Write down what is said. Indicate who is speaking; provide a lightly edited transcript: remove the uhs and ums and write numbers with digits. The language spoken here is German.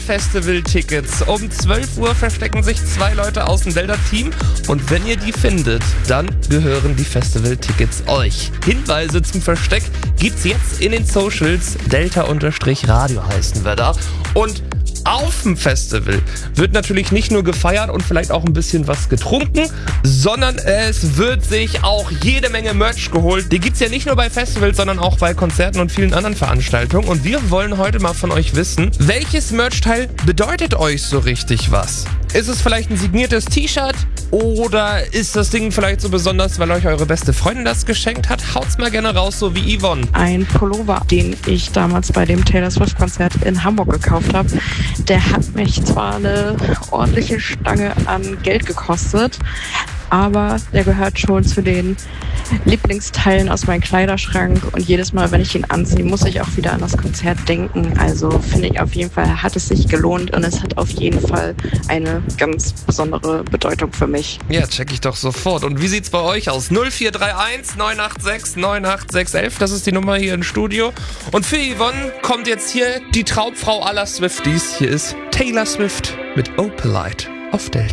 Speaker 1: Festival-Tickets. Um 12 Uhr verstecken sich 2 Leute aus dem Delta-Team und wenn ihr die findet, dann gehören die Festival-Tickets euch. Hinweise zum Versteck gibt's jetzt in den Socials. Delta-Radio heißen wir da. Und auf dem Festival wird natürlich nicht nur gefeiert und vielleicht auch ein bisschen was getrunken, sondern es wird sich auch jede Menge Merch geholt. Die gibt's ja nicht nur bei Festivals, sondern auch bei Konzerten und vielen anderen Veranstaltungen. Und wir wollen heute mal von euch wissen, welches Merchteil bedeutet euch so richtig was? Ist es vielleicht ein signiertes T-Shirt? Oder ist das Ding vielleicht so besonders, weil euch eure beste Freundin das geschenkt hat? Haut's mal gerne raus, so wie Yvonne.
Speaker 2: Ein Pullover, den ich damals bei dem Taylor Swift-Konzert in Hamburg gekauft habe, der hat mich zwar eine ordentliche Stange an Geld gekostet, aber der gehört schon zu den Lieblingsteilen aus meinem Kleiderschrank und jedes Mal, wenn ich ihn anziehe, muss ich auch wieder an das Konzert denken. Also finde ich auf jeden Fall, hat es sich gelohnt und es hat auf jeden Fall eine ganz besondere Bedeutung für mich.
Speaker 1: Ja, check ich doch sofort. Und wie sieht's bei euch aus? 0431 986 98611, das ist die Nummer hier im Studio. Und für Yvonne kommt jetzt hier die Traumfrau aller Swifties. Hier ist Taylor Swift mit Opalite auf Delta.